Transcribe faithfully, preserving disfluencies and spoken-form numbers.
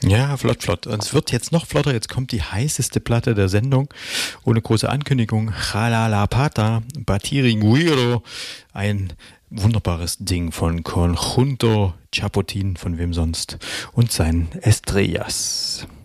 Ja, flott, flott. Und es wird jetzt noch flotter. Jetzt kommt die heißeste Platte der Sendung. Ohne große Ankündigung. Jalalapata, Batiri Guiro. Ein wunderbares Ding von Conjunto Chapotin, von wem sonst. Und sein Estrellas.